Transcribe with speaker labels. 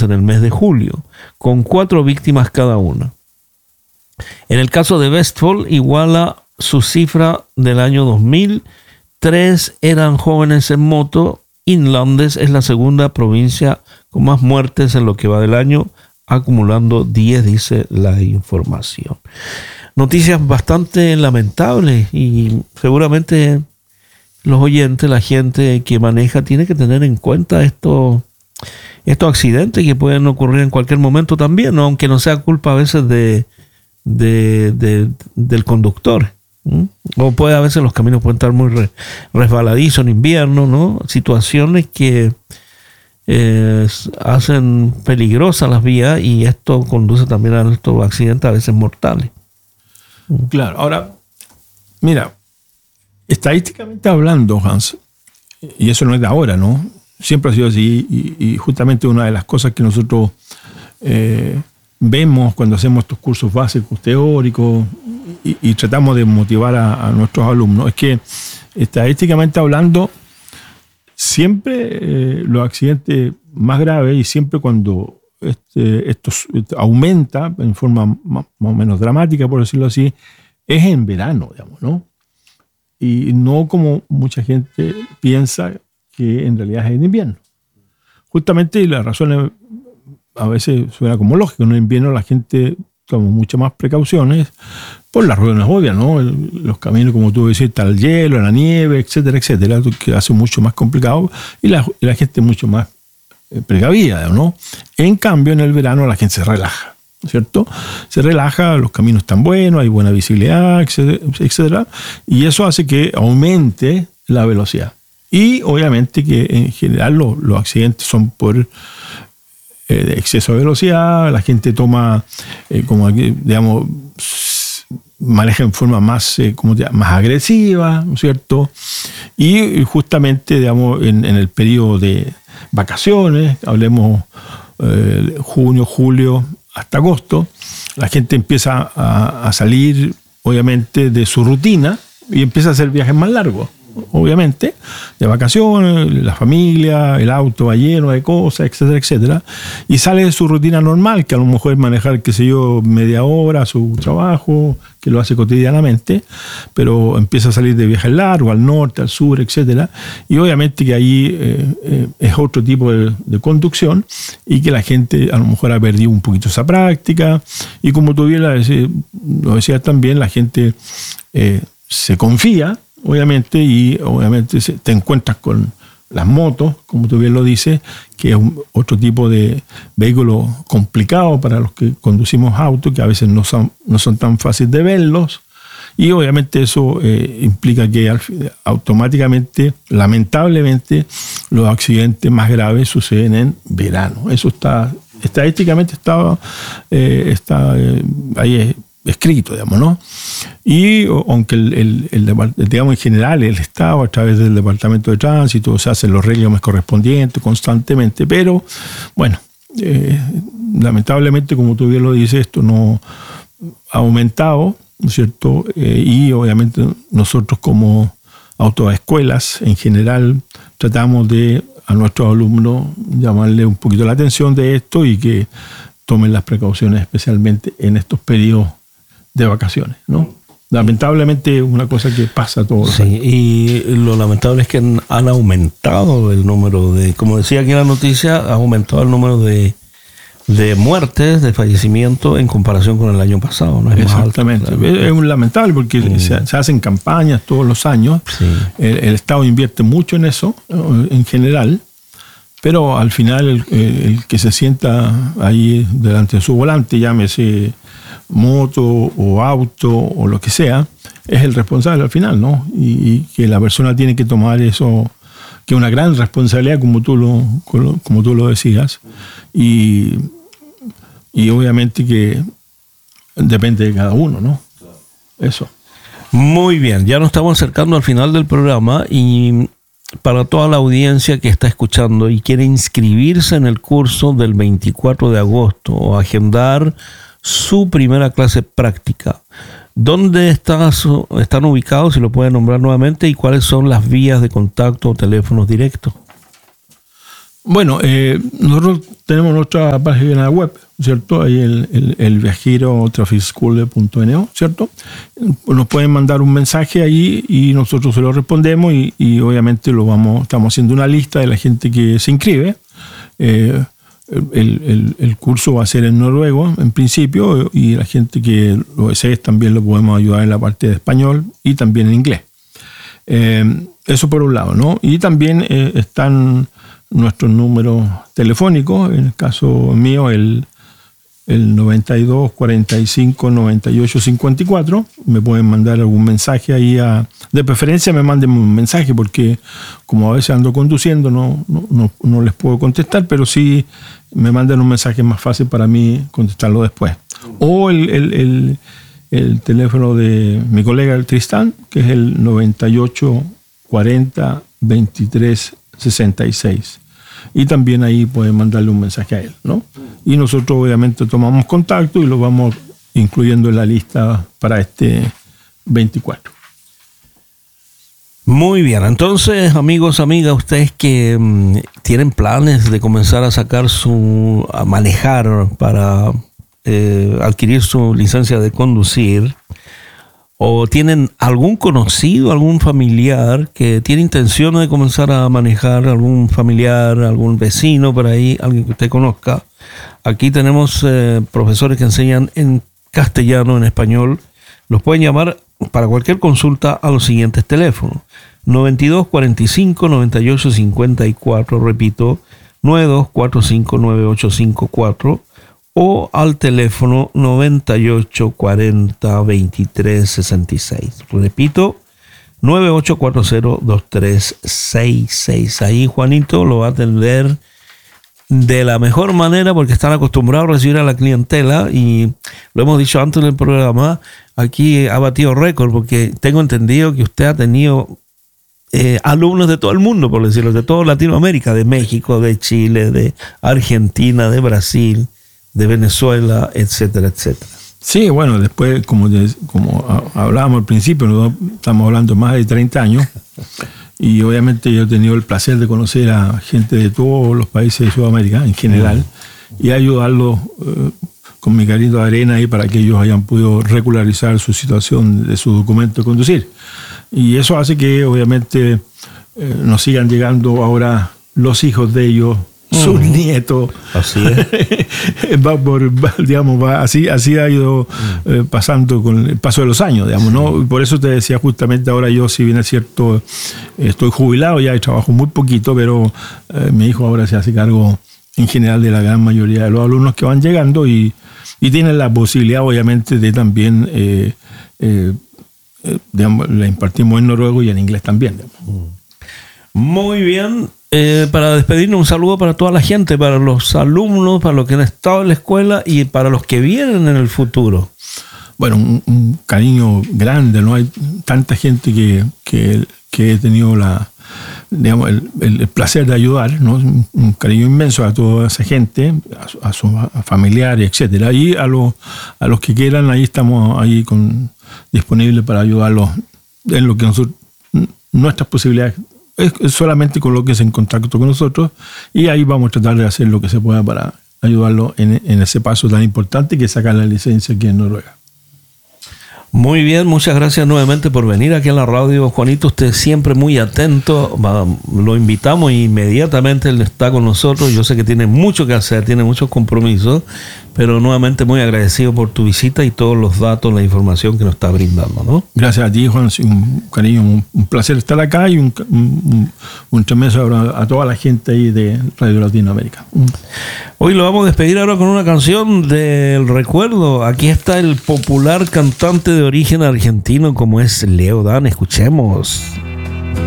Speaker 1: en el mes de julio, con 4 víctimas cada una. En el caso de Vestfold, iguala su cifra del año 2000. 3 eran jóvenes en moto. Innlandes es la segunda provincia con más muertes en lo que va del año, acumulando 10, dice la información. Noticias bastante lamentables y seguramente los oyentes, la gente que maneja, tiene que tener en cuenta estos accidentes que pueden ocurrir en cualquier momento también, ¿no? Aunque no sea culpa a veces del conductor. O puede, a veces los caminos pueden estar muy resbaladizos en invierno, ¿no? Situaciones que hacen peligrosas las vías, y esto conduce también a estos accidentes a veces mortales.
Speaker 2: Claro, ahora, mira, estadísticamente hablando, Hans, y eso no es de ahora, ¿no? Siempre ha sido así, y justamente una de las cosas que nosotros vemos cuando hacemos estos cursos básicos teóricos y tratamos de motivar a nuestros alumnos es que estadísticamente hablando siempre los accidentes más graves, y siempre cuando esto aumenta en forma más o menos dramática, por decirlo así, es en verano, digamos, ¿no? Y no como mucha gente piensa, que en realidad es en invierno. Justamente la razón es, a veces suena como lógico, en el invierno la gente toma muchas más precauciones por las razones obvias, ¿no? Los caminos, como tú decís, está el hielo, la nieve, etcétera, etcétera, que hace mucho más complicado, y la gente mucho más precavida, ¿no? En cambio, en el verano la gente se relaja, ¿cierto? Se relaja, los caminos están buenos, hay buena visibilidad, etcétera, y eso hace que aumente la velocidad. Y obviamente que en general los accidentes son por exceso de velocidad, la gente toma, como digamos, maneja en forma más agresiva, ¿no es cierto? Y justamente, digamos, en el periodo de vacaciones, hablemos junio, julio hasta agosto, la gente empieza a salir, obviamente, de su rutina y empieza a hacer viajes más largos, obviamente, de vacaciones, la familia, el auto va lleno de cosas, etcétera, etcétera, y sale de su rutina normal, que a lo mejor es manejar, qué sé yo, media hora a su trabajo, que lo hace cotidianamente, pero empieza a salir de viajes largos, al norte, al sur, etcétera, y obviamente que ahí es otro tipo de conducción, y que la gente a lo mejor ha perdido un poquito esa práctica, y como tú bien lo decías también, la gente se confía, obviamente, y obviamente te encuentras con las motos, como tú bien lo dices, que es otro tipo de vehículo complicado para los que conducimos autos, que a veces no son tan fáciles de verlos, y obviamente eso implica que automáticamente, lamentablemente, los accidentes más graves suceden en verano. Eso estadísticamente está ahí escrito, digamos, ¿no? Y aunque digamos, en general el Estado, a través del Departamento de Tránsito, se hacen los reclamos correspondientes constantemente, pero bueno, lamentablemente, como tú bien lo dices, esto no ha aumentado, ¿no es cierto? Y obviamente nosotros como autoescuelas en general tratamos de a nuestros alumnos llamarle un poquito la atención de esto y que tomen las precauciones, especialmente en estos periodos de vacaciones, ¿no? Lamentablemente es una cosa que pasa todos los años.
Speaker 1: Y lo lamentable es que han aumentado el número de, como decía aquí en la noticia, ha aumentado el número de muertes, de fallecimientos en comparación con el año pasado, ¿no?
Speaker 2: Exactamente. Más alto, es lamentable porque se hacen campañas todos los años. Sí. El Estado invierte mucho en eso, en general, pero al final el que se sienta ahí delante de su volante, llámese moto o auto o lo que sea, es el responsable al final, ¿no? Y que la persona tiene que tomar eso, que es una gran responsabilidad, como tú lo decías, y obviamente que depende de cada uno, ¿no? Eso.
Speaker 1: Muy bien, ya nos estamos acercando al final del programa, y para toda la audiencia que está escuchando y quiere inscribirse en el curso del 24 de agosto o agendar su primera clase práctica, ¿dónde están ubicados, si lo pueden nombrar nuevamente, y cuáles son las vías de contacto o teléfonos directos?
Speaker 2: Bueno, nosotros tenemos nuestra página web, ¿cierto? Ahí el viajero trafficschool.no, ¿cierto? Nos pueden mandar un mensaje ahí y nosotros se lo respondemos y obviamente estamos haciendo una lista de la gente que se inscribe. El curso va a ser en noruego en principio y la gente que lo desee también lo podemos ayudar en la parte de español y también en inglés. Eso por un lado, ¿no? Y también están nuestros números telefónicos, en el caso mío el 92 45 98 54, me pueden mandar algún mensaje ahí, de preferencia me manden un mensaje porque como a veces ando conduciendo no les puedo contestar, pero sí me mandan un mensaje, más fácil para mí contestarlo después. O el teléfono de mi colega el Tristán, que es el 98 40 23 66. Y también ahí pueden mandarle un mensaje a él, ¿no? Y nosotros obviamente tomamos contacto y lo vamos incluyendo en la lista para este 24.
Speaker 1: Muy bien, entonces amigos, amigas, ustedes que tienen planes de comenzar a manejar para adquirir su licencia de conducir, o tienen algún conocido, algún familiar que tiene intenciones de comenzar a manejar, algún familiar, algún vecino por ahí, alguien que usted conozca. Aquí tenemos profesores que enseñan en castellano, en español. Los pueden llamar para cualquier consulta a los siguientes teléfonos: 92 45 98 54, repito, 92 45 98 54, o al teléfono 98 40 23 66. Repito, 9840 2366. Ahí Juanito lo va a atender de la mejor manera porque están acostumbrados a recibir a la clientela, y lo hemos dicho antes en el programa, aquí ha batido récord porque tengo entendido que usted ha tenido alumnos de todo el mundo, por decirlo, de toda Latinoamérica, de México, de Chile, de Argentina, de Brasil, de Venezuela, etcétera, etcétera.
Speaker 2: Sí, bueno, después, como hablábamos al principio, nosotros estamos hablando más de 30 años, y obviamente yo he tenido el placer de conocer a gente de todos los países de Sudamérica en general, y ayudarlos con mi granito de arena ahí para que ellos hayan podido regularizar su situación de su documento de conducir. Y eso hace que obviamente nos sigan llegando ahora los hijos de ellos, sus nietos. Así es. Así ha ido pasando con el paso de los años, digamos, ¿no? Y por eso te decía justamente ahora, yo, si bien es cierto, estoy jubilado ya y trabajo muy poquito, pero mi hijo ahora se hace cargo en general de la gran mayoría de los alumnos que van llegando y tienen la posibilidad, obviamente, de también, digamos, le impartimos en noruego y en inglés también, digamos.
Speaker 1: Muy bien. Para despedirnos, un saludo para toda la gente, para los alumnos, para los que han estado en la escuela y para los que vienen en el futuro.
Speaker 2: Bueno, un cariño grande, ¿no? Hay tanta gente que he tenido el placer de ayudar, ¿no? Un cariño inmenso a toda esa gente, a sus familiares, etcétera. Y a los que quieran, ahí estamos ahí disponibles para ayudarlos en lo que nuestras posibilidades es solamente colóquese en contacto con nosotros y ahí vamos a tratar de hacer lo que se pueda para ayudarlo en ese paso tan importante que es sacar la licencia aquí en Noruega.
Speaker 1: Muy bien, muchas gracias nuevamente por venir aquí a la radio, Juanito. Usted siempre muy atento. Lo invitamos e inmediatamente él está con nosotros. Yo sé que tiene mucho que hacer, tiene muchos compromisos, pero nuevamente muy agradecido por tu visita y todos los datos, la información que nos está brindando, ¿no? Gracias a ti, Juan. Un cariño, un placer estar acá y un tremendo abrazo a toda la gente ahí de Radio Latinoamérica. Hoy lo vamos a despedir ahora con una canción del recuerdo. Aquí está el popular cantante de origen argentino como es Leo Dan. Escuchemos.